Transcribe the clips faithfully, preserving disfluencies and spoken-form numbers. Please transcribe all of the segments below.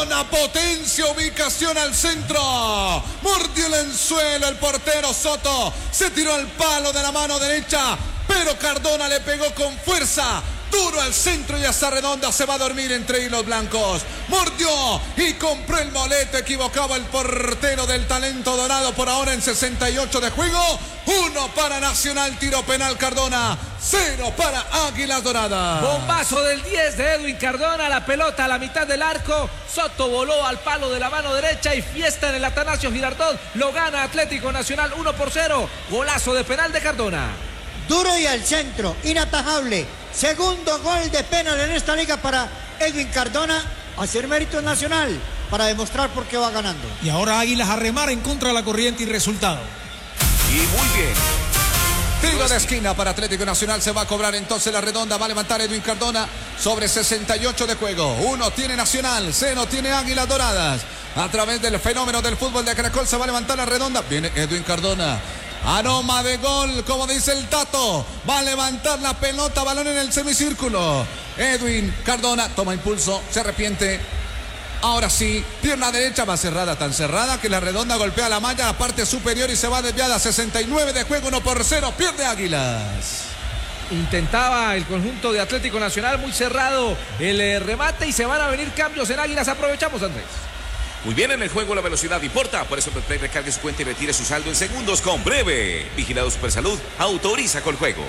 Cardona, potencia, ubicación al centro. Mordió el anzuelo el portero Soto. Se tiró al palo de la mano derecha, pero Cardona le pegó con fuerza. Duro al centro y esa redonda se va a dormir entre hilos blancos. Mordió y compró el boleto. Equivocaba el portero del talento dorado por ahora en sesenta y ocho de juego. Uno para Nacional, tiro penal Cardona. Cero para Águilas Doradas. Bombazo del diez de Edwin Cardona. La pelota a la mitad del arco. Soto voló al palo de la mano derecha y fiesta en el Atanasio Girardot. Lo gana Atlético Nacional uno por cero. Golazo de penal de Cardona. Duro y al centro, inatajable. Segundo gol de penal en esta liga para Edwin Cardona. Hacer mérito nacional para demostrar por qué va ganando. Y ahora Águilas a remar en contra de la corriente y resultado. Y muy bien. Tiro de esquina para Atlético Nacional. Se va a cobrar entonces la redonda. Va a levantar Edwin Cardona sobre sesenta y ocho de juego. Uno tiene Nacional, cero tiene Águilas Doradas. A través del fenómeno del fútbol de Caracol se va a levantar la redonda. Viene Edwin Cardona. Aroma de gol, como dice el Tato. Va a levantar la pelota, balón en el semicírculo. Edwin Cardona toma impulso, se arrepiente. Ahora sí, pierna derecha va cerrada, tan cerrada que la redonda golpea la malla, la parte superior y se va desviada. sesenta y nueve de juego, uno por cero, pierde Águilas. Intentaba el conjunto de Atlético Nacional, muy cerrado el eh, remate y se van a venir cambios en Águilas. Aprovechamos, Andrés. Muy bien, en el juego la velocidad importa, por eso Betplay recargue su cuenta y retire su saldo en segundos con Breve. Vigilado Supersalud, autoriza con juegos.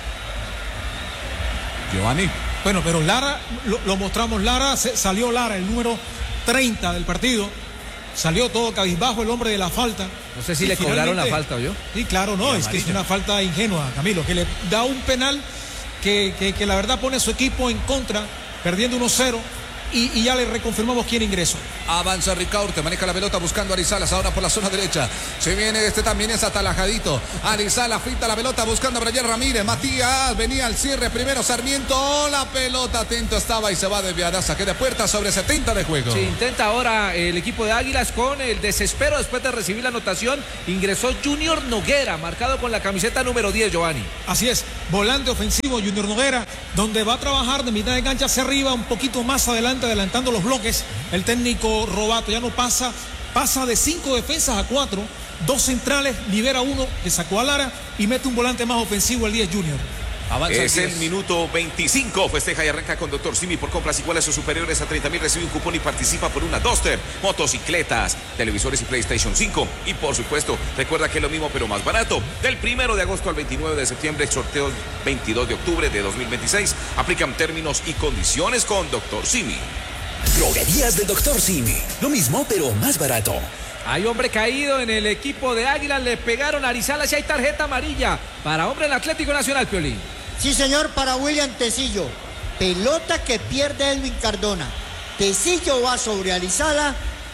Giovanni. Bueno, pero Lara, lo, lo mostramos, Lara, se, salió Lara, el número treinta del partido. Salió todo cabizbajo el hombre de la falta. No sé si y le cobraron la falta, ¿oyó? Sí, claro, no, es que es una falta ingenua, Camilo, que le da un penal que, que, que la verdad pone a su equipo en contra, perdiendo uno cero. Y, y ya le reconfirmamos quién ingresó. Avanza Ricaurte, maneja la pelota buscando a Arizalas ahora por la zona derecha. Se viene este también, es atalajadito. Arizalas frita la pelota buscando a Brian Ramírez. Matías venía al cierre primero. Sarmiento, la pelota atento estaba y se va desviada. Saque de puerta sobre setenta de juego. Sí, intenta ahora el equipo de Águilas con el desespero después de recibir la anotación. Ingresó Junior Noguera, marcado con la camiseta número diez, Giovanni. Así es, volante ofensivo Junior Noguera, donde va a trabajar de mitad de cancha hacia arriba, un poquito más adelante, adelantando los bloques. El técnico Robato ya no pasa, pasa de cinco defensas a cuatro, dos centrales, libera uno que sacó a Lara y mete un volante más ofensivo el diez Junior. Avanza es el minuto veinticinco, festeja y arranca con Doctor Simi por compras iguales o superiores a treinta mil, recibe un cupón y participa por una Duster, motocicletas, televisores y PlayStation cinco. Y por supuesto, recuerda que es lo mismo pero más barato. Del primero de agosto al veintinueve de septiembre, sorteos veintidós de octubre de dos mil veintiséis. Aplican términos y condiciones con Doctor Simi. Droguerías del Doctor Simi, lo mismo pero más barato. Hay hombre caído en el equipo de Águilas, le pegaron a Arizalas y hay tarjeta amarilla para hombre del Atlético Nacional, Piolín. Sí, señor, para William Tecillo. Pelota que pierde Edwin Cardona. Tecillo va sobre Arizala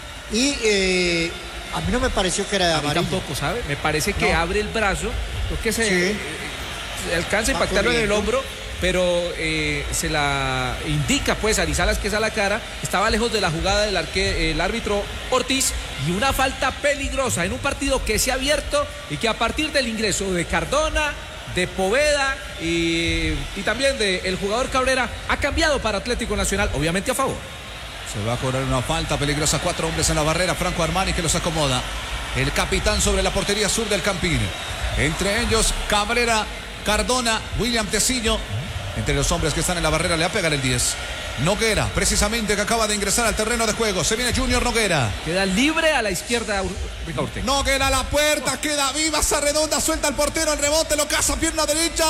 y eh, a mí no me pareció que era de amarillo. Tampoco, ¿sabe? Me parece que no. abre el brazo, lo que se, Sí. eh, se alcanza a impactarlo en el hombro, pero eh, se la indica pues a Arizalas que es a la cara. Estaba lejos de la jugada del arque, el árbitro Ortiz, y una falta peligrosa en un partido que se ha abierto y que a partir del ingreso de Cardona, de Poveda y, y también del jugador Cabrera ha cambiado para Atlético Nacional, obviamente a favor. Se va a cobrar una falta peligrosa, cuatro hombres en la barrera, Franco Armani que los acomoda. El capitán sobre la portería sur del Campín. Entre ellos Cabrera, Cardona, William Tecillo. Entre los hombres que están en la barrera le va a pegar el diez. Noguera, precisamente, que acaba de ingresar al terreno de juego. Se viene Junior Noguera. Queda libre a la izquierda Ricaurte. Noguera a la puerta, queda viva esa redonda, suelta el portero, el rebote, lo caza, pierna derecha.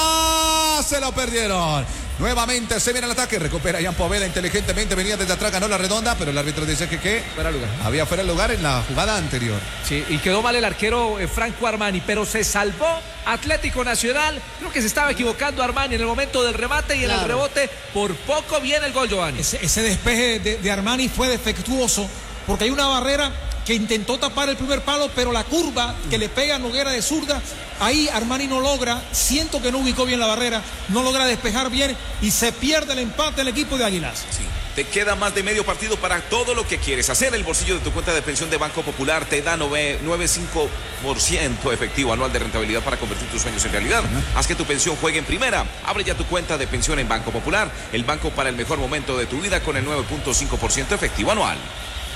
Se lo perdieron. Nuevamente se viene el ataque, recupera Ian Poveda inteligentemente, venía desde atrás, ganó la redonda, pero el árbitro dice que ¿qué? Fuera de lugar. Había fuera de lugar en la jugada anterior. Sí, y quedó mal el arquero eh, Franco Armani, pero se salvó Atlético Nacional. Creo que se estaba equivocando Armani en el momento del remate y claro. En el rebote por poco viene el gol, Giovanni. Ese, ese despeje de, de Armani fue defectuoso porque hay una barrera que intentó tapar el primer palo, pero la curva que le pega a Noguera de zurda, ahí Armani no logra, siento que no ubicó bien la barrera, no logra despejar bien y se pierde el empate el equipo de Águilas. Sí. Te queda más de medio partido para todo lo que quieres hacer. El bolsillo de tu cuenta de pensión de Banco Popular te da nueve coma cinco por ciento efectivo anual de rentabilidad para convertir tus sueños en realidad. Uh-huh. Haz que tu pensión juegue en primera. Abre ya tu cuenta de pensión en Banco Popular, el banco para el mejor momento de tu vida con el nueve punto cinco por ciento efectivo anual.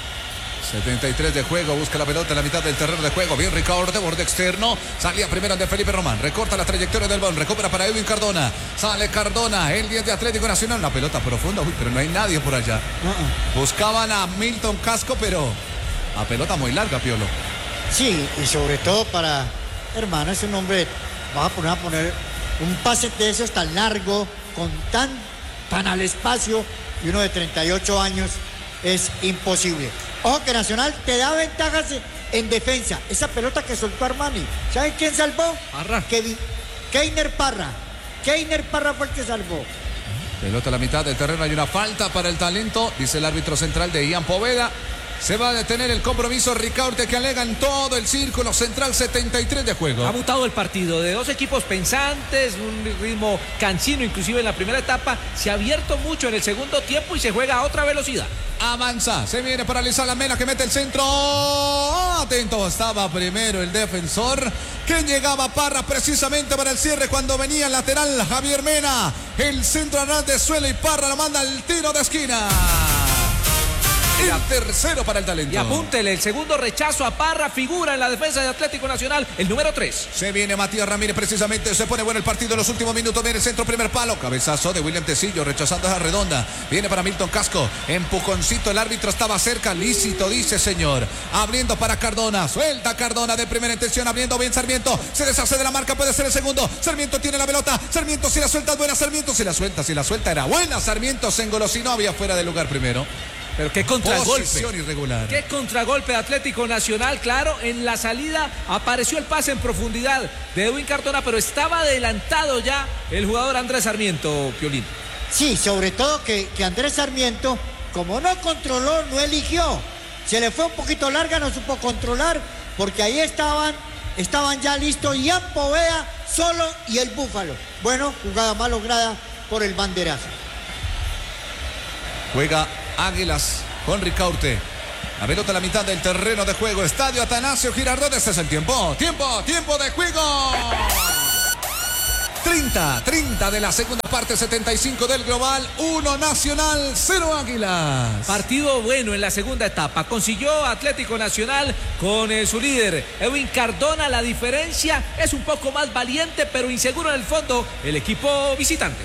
setenta y tres de juego, busca la pelota en la mitad del terreno de juego. Bien Ricardo, de borde externo. Salía primero de Felipe Román. Recorta la trayectoria del balón. Recupera para Edwin Cardona. Sale Cardona, el diez de Atlético Nacional. La pelota profunda, uy, pero no hay nadie por allá. Uh-uh. Buscaban a Milton Casco, pero a pelota muy larga, Piolo. Sí, y sobre todo para, hermano, es un hombre, vas a poner a poner un pase de esos tan largo, con tan, tan al espacio, y uno de treinta y ocho años, es imposible. Ojo que Nacional te da ventajas en defensa. Esa pelota que soltó Armani, ¿sabes quién salvó? Parra. Kevin, Keiner Parra. Keiner Parra fue el que salvó. Pelota a la mitad del terreno, hay una falta para el talento, dice el árbitro central de Ian Poveda. Se va a detener el compromiso Ricaurte, que alega en todo el círculo central. Setenta y tres de juego. Ha mutado el partido de dos equipos pensantes, un ritmo cansino inclusive en la primera etapa. Se ha abierto mucho en el segundo tiempo y se juega a otra velocidad. Avanza, se viene para Lizala Mena, que mete el centro. Atento, estaba primero el defensor, que llegaba Parra precisamente para el cierre cuando venía el lateral Javier Mena. El centro a ras de suelo y Parra lo manda al tiro de esquina. El tercero para el talento. Y apúntele, el segundo rechazo a Parra, figura en la defensa de Atlético Nacional, el número tres. Se viene Matías Ramírez precisamente, se pone bueno el partido en los últimos minutos. Viene el centro, primer palo, cabezazo de William Tecillo, rechazando esa redonda. Viene para Milton Casco, empujoncito, el árbitro estaba cerca, lícito, dice señor. Abriendo para Cardona, suelta Cardona de primera intención, abriendo bien Sarmiento. Se deshace de la marca, puede ser el segundo. Sarmiento tiene la pelota, Sarmiento si la suelta es buena, Sarmiento si la suelta, si la suelta era buena. Sarmiento se engolosinó, había fuera de lugar primero. Pero qué contragolpe. Posición irregular. Qué contragolpe de Atlético Nacional. Claro, en la salida apareció el pase en profundidad de Edwin Cardona, pero estaba adelantado ya el jugador Andrés Sarmiento, Piolín. Sí, sobre todo que, que Andrés Sarmiento, como no controló, no eligió. Se le fue un poquito larga, no supo controlar, porque ahí estaban, estaban ya listos Ian Poveda solo y el Búfalo. Bueno, jugada mal lograda por el banderazo. Juega Águilas con Ricaurte. La pelota a la mitad del terreno de juego. Estadio Atanasio Girardot. Este es el tiempo. Tiempo, tiempo de juego. treinta, treinta de la segunda parte, setenta y cinco del global. uno Nacional, cero Águilas. Partido bueno en la segunda etapa. Consiguió Atlético Nacional con eh, su líder Edwin Cardona. La diferencia es un poco más valiente, pero inseguro en el fondo el equipo visitante.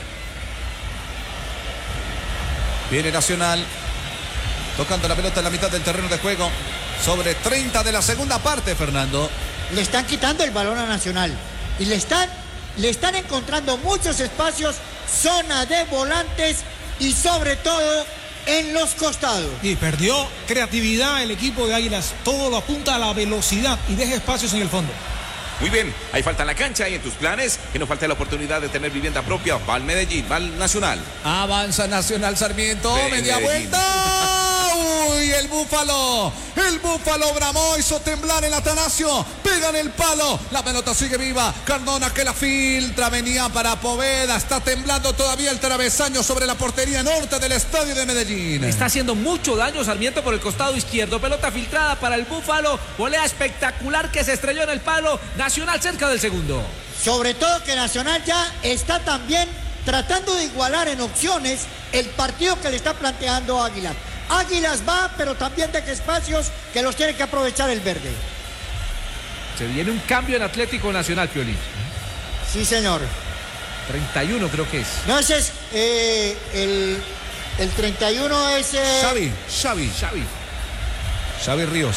Viene Nacional tocando la pelota en la mitad del terreno de juego. Sobre treinta de la segunda parte, Fernando. Le están quitando el balón a Nacional y le están, le están encontrando muchos espacios, zona de volantes y sobre todo en los costados. Y perdió creatividad el equipo de Águilas. Todo lo apunta a la velocidad y deja espacios en el fondo. Muy bien, hay falta en la cancha y en tus planes que no falte la oportunidad de tener vivienda propia. Va al Medellín, va al Nacional. Avanza Nacional Sarmiento, Ven, media Medellín. vuelta. Uy, el Búfalo. El Búfalo bramó, hizo temblar el Atanasio. Pega en el palo. La pelota sigue viva. Cardona que la filtra. Venía para Poveda. Está temblando todavía el travesaño sobre la portería norte del estadio de Medellín. Está haciendo mucho daño Sarmiento por el costado izquierdo. Pelota filtrada para el Búfalo. Volea espectacular que se estrelló en el palo. Nacional cerca del segundo. Sobre todo que Nacional ya está también tratando de igualar en opciones el partido que le está planteando Águilas. Águilas va, pero también deja espacios que los tiene que aprovechar el verde. Se viene un cambio en Atlético Nacional, Piolín. Sí, señor. treinta y uno creo que es. No, ese es eh, el, el treinta y uno es... Eh... Xavi, Xavi, Xavi. Xavi Ríos.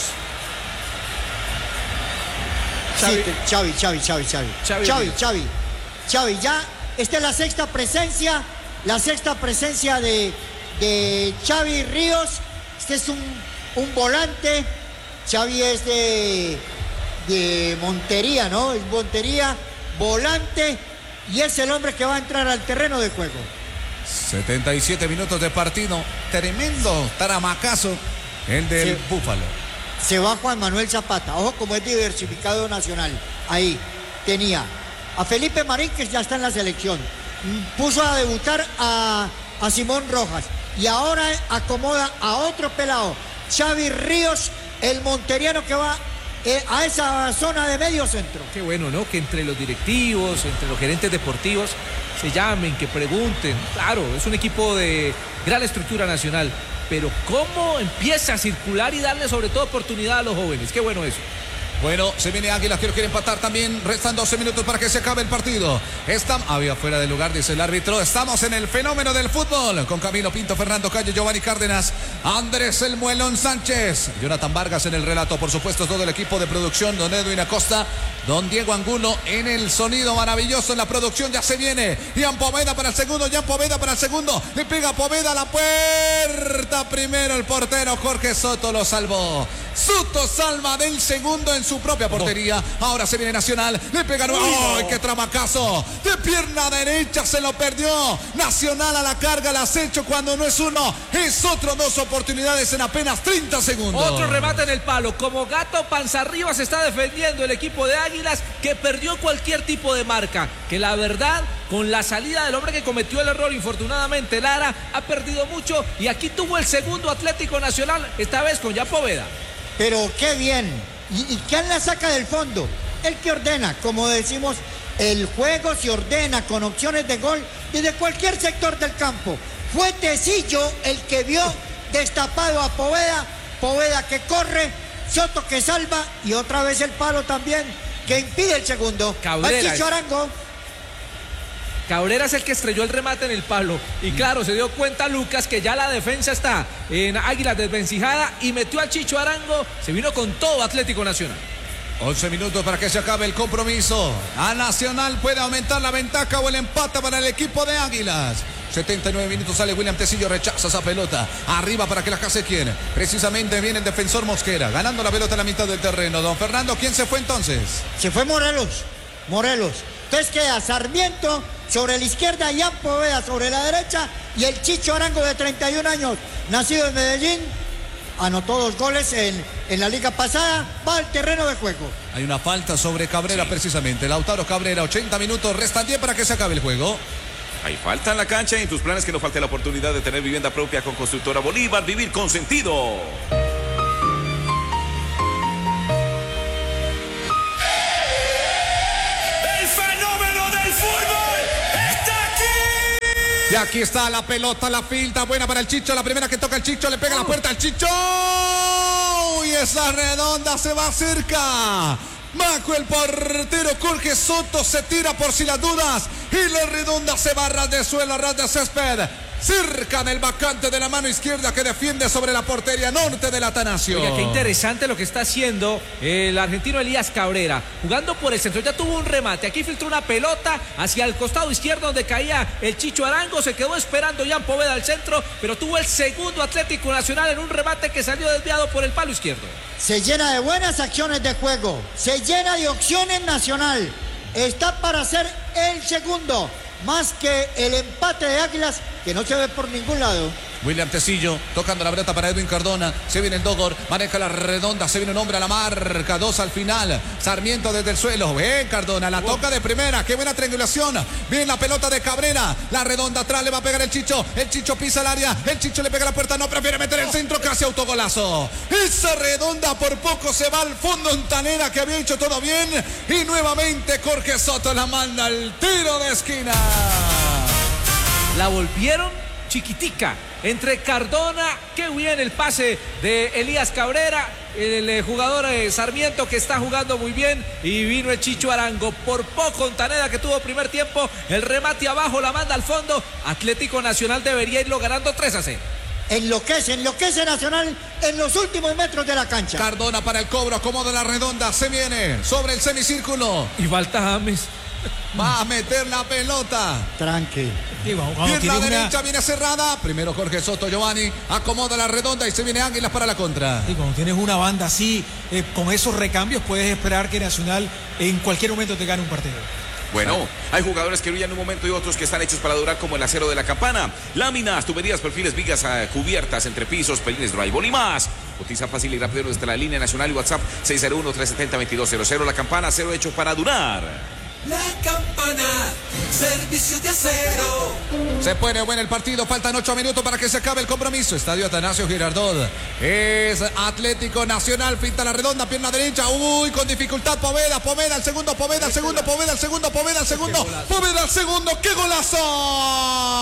Xavi, sí, Xavi, Xavi, Xavi, Xavi. Xavi, Xavi, Xavi. Xavi, ya, esta es la sexta presencia, la sexta presencia de, de Xavi Ríos. Este es un, un volante. Xavi es de, de Montería, ¿no? Es Montería, volante, y es el hombre que va a entrar al terreno de juego. setenta y siete minutos de partido. Tremendo taramacazo el del Sí. Búfalo. Se va Juan Manuel Zapata. Ojo como es diversificado Nacional. Ahí tenía a Felipe Marín, que ya está en la selección. Puso a debutar a, a Simón Rojas. Y ahora acomoda a otro pelado, Xavi Ríos, el monteriano que va eh, a esa zona de medio centro. Qué bueno, ¿no? Que entre los directivos, entre los gerentes deportivos, se llamen, que pregunten. Claro, es un equipo de gran estructura nacional, pero ¿cómo empieza a circular y darle sobre todo oportunidad a los jóvenes? Qué bueno eso. Bueno, se viene Águilas que lo quiere empatar también. Restan doce minutos para que se acabe el partido. Está, había fuera de lugar, dice el árbitro. Estamos en el fenómeno del fútbol. Con Camilo Pinto, Fernando Calle, Giovanni Cárdenas, Andrés El Muelón Sánchez, Jonathan Vargas en el relato. Por supuesto, todo el equipo de producción. Don Edwin Acosta, don Diego Angulo en el sonido maravilloso en la producción. Ya se viene. Ian Poveda para el segundo. Ian Poveda para el segundo. Le pega Poveda a la puerta. Primero el portero Jorge Soto lo salvó. Soto salva del segundo en su propia portería. Ahora se viene Nacional. Le pega. ¡Ay, qué tramacazo! De pierna derecha se lo perdió. Nacional a la carga, la has hecho cuando no es uno, es otro. Dos oportunidades en apenas treinta segundos. Otro remate en el palo. Como gato panza arriba se está defendiendo el equipo de Águilas, que perdió cualquier tipo de marca. Que la verdad, con la salida del hombre que cometió el error, infortunadamente Lara, ha perdido mucho. Y aquí tuvo el segundo Atlético Nacional, esta vez con Ian Poveda. Pero qué bien. ¿Y, y quién la saca del fondo? El que ordena, como decimos, el juego se ordena con opciones de gol desde cualquier sector del campo. Fue Tecillo el que vio destapado a Poveda, Poveda que corre, Soto que salva y otra vez el palo también que impide el segundo. Cabrera. Chicho Arango. Cabrera es el que estrelló el remate en el palo. Y claro, se dio cuenta Lucas que ya la defensa está en Águilas desvencijada y metió al Chicho Arango. Se vino con todo Atlético Nacional. once minutos para que se acabe el compromiso. A Nacional puede aumentar la ventaja o el empate para el equipo de Águilas. setenta y nueve minutos, sale William Tecillo, rechaza esa pelota. Arriba para que la case quien. Precisamente viene el defensor Mosquera, ganando la pelota en la mitad del terreno. Don Fernando, ¿quién se fue entonces? Se fue Morelos. Morelos. Entonces queda Sarmiento sobre la izquierda, Ian Poveda sobre la derecha y el Chicho Arango de treinta y un años, nacido en Medellín, anotó dos goles en, en la liga pasada, va al terreno de juego. Hay una falta sobre Cabrera, sí. Precisamente. Lautaro Cabrera, ochenta minutos, restan diez para que se acabe el juego. Hay falta en la cancha y en tus planes que no falte la oportunidad de tener vivienda propia con Constructora Bolívar. Vivir con sentido. Y aquí está la pelota, la filta, buena para el Chicho, la primera que toca el Chicho, le pega la puerta al Chicho. Y esa redonda se va cerca. Bajo el portero Jorge Soto se tira por si las dudas. Y la redonda se va a ras de suelo, a ras de césped. Cerca del vacante de la mano izquierda que defiende sobre la portería norte del Atanasio. Oiga, qué interesante lo que está haciendo el argentino Elías Cabrera. Jugando por el centro, ya tuvo un remate. Aquí filtró una pelota hacia el costado izquierdo donde caía el Chicho Arango. Se quedó esperando Ian Poveda al centro, pero tuvo el segundo Atlético Nacional en un remate que salió desviado por el palo izquierdo. Se llena de buenas acciones de juego. Se llena de opciones Nacional. Está para hacer el segundo. Más que el empate de Águilas, que no se ve por ningún lado. William Tecillo tocando la pelota para Edwin Cardona. Se viene el Dogor, maneja la redonda. Se viene un hombre a la marca, dos al final. Sarmiento desde el suelo. Bien, Cardona, la toca de primera. Qué buena triangulación. Bien la pelota de Cabrera. La redonda atrás le va a pegar el Chicho. El Chicho pisa el área. El Chicho le pega la puerta. No, prefiere meter el centro. Casi autogolazo. Esa redonda por poco se va al fondo. Ontanera que había hecho todo bien. Y nuevamente Jorge Soto la manda al tiro de esquina. La volvieron chiquitica entre Cardona, qué bien el pase de Elías Cabrera, el, el jugador eh, Sarmiento que está jugando muy bien, y vino el Chicho Arango, por poco Ontaneda que tuvo primer tiempo, el remate abajo, la manda al fondo. Atlético Nacional debería irlo ganando tres a cero. Enloquece, enloquece Nacional en los últimos metros de la cancha. Cardona para el cobro, acomoda la redonda, se viene sobre el semicírculo. Y falta James. Va a meter la pelota. Tranqui. Pierna derecha viene cerrada. Primero Jorge Soto, Giovanni. Acomoda la redonda y se viene Águilas para la contra. Y cuando tienes una banda así, eh, con esos recambios, puedes esperar que Nacional en cualquier momento te gane un partido. Bueno, hay jugadores que brillan en un momento y otros que están hechos para durar, como el acero de la campana. Láminas, tuberías, perfiles, vigas, uh, cubiertas, entrepisos, pelines, drywall y más. Cotiza fácil y rápido desde la línea nacional y WhatsApp seis cero uno, tres siete cero, dos dos cero cero. La campana, acero hecho para durar. La Campana, servicios de acero. Se pone bueno el partido, faltan ocho minutos para que se acabe el compromiso. Estadio Atanasio Girardot. Es Atlético Nacional, pinta la redonda, pierna derecha. Uy, con dificultad Poveda, Poveda, el segundo, Poveda, el segundo, Poveda, el segundo, Poveda, el segundo, Poveda, el segundo. ¡Qué golazo!